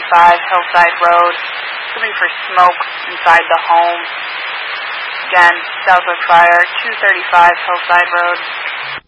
Hillside Road. Looking for smoke inside the home. Again, Southwick Fire, 235 Hillside Road.